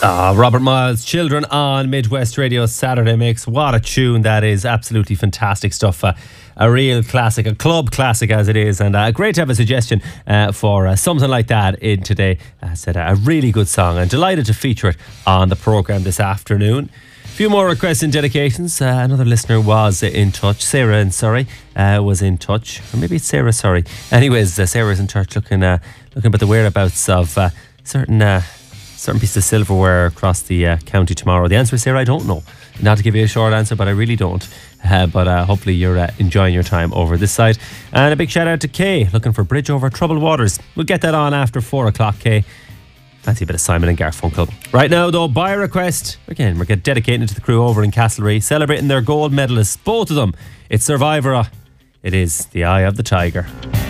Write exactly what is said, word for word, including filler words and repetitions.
Ah, Robert Miles, Children on Midwest Radio Saturday Mix. What a tune that is. Absolutely fantastic stuff. Uh, a real classic, a club classic as it is. And uh, great to have a suggestion uh, for uh, something like that in today. I said uh, a really good song. I'm delighted to feature it on the programme this afternoon. A few more requests and dedications. Uh, another listener was in touch. Sarah and sorry uh, was in touch. Or maybe it's Sarah, sorry. Anyways, uh, Sarah's in touch looking, uh, looking about the whereabouts of uh, certain... Uh, certain pieces of silverware across the uh, county tomorrow. The answer is here, I don't know. Not to give you a short answer, but I really don't. Uh, but uh, hopefully you're uh, enjoying your time over this side. And a big shout out to Kay, looking for Bridge Over Troubled Waters. We'll get that on after four o'clock, Kay. Fancy a bit of Simon and Garfunkel. Right now, though, by request, again, we're dedicating it to the crew over in Castlereagh, celebrating their gold medalists, both of them. It's Survivor. It is The Eye of the Tiger.